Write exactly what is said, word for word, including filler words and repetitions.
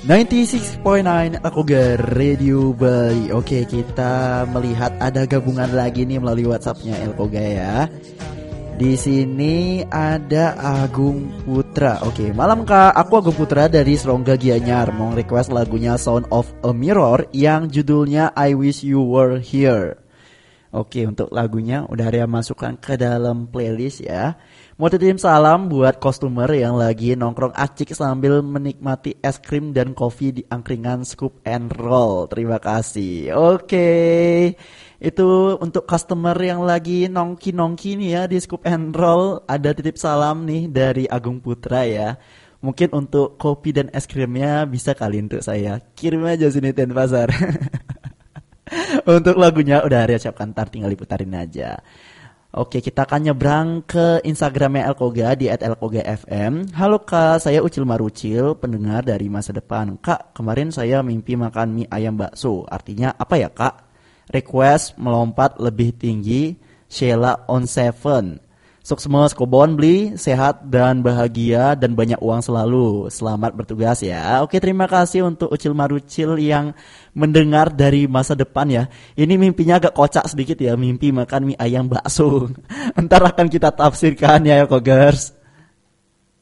sembilan puluh enam point sembilan Alkoga Radio Bali. Oke, kita melihat ada gabungan lagi nih melalui WhatsApp-nya Alkoga ya. Di sini ada Agung Putra. Oke, malam Kak. Aku Agung Putra dari Serongga Gianyar. Mau request lagunya Sound of a Mirror yang judulnya I Wish You Were Here. Oke, untuk lagunya udah Arya masukkan ke dalam playlist ya. Mau titip salam buat customer yang lagi nongkrong acik sambil menikmati es krim dan kopi di angkringan Scoop and Roll. Terima kasih. Oke, itu untuk customer yang lagi nongki-nongki nih ya di Scoop and Roll. Ada titip salam nih dari Agung Putra ya. Mungkin untuk kopi dan es krimnya bisa kali untuk saya. Kirim aja sini Denpasar. Untuk lagunya udah Arya siapkan, ntar tinggal diputarin aja. Oke, kita akan nyebrang ke Instagramnya Alkoga di et elkoga f m. Halo Kak, saya Ucil Marucil, pendengar dari masa depan. Kak, kemarin saya mimpi makan mie ayam bakso. Artinya apa ya Kak? Request melompat lebih tinggi, Sheila on seven. Sukses kobon beli, sehat dan bahagia dan banyak uang selalu. Selamat bertugas ya. Oke, terima kasih untuk Ucil Marucil yang mendengar dari masa depan ya. Ini mimpinya agak kocak sedikit ya, mimpi makan mie ayam bakso. Ntar akan kita tafsirkan ya Kogers.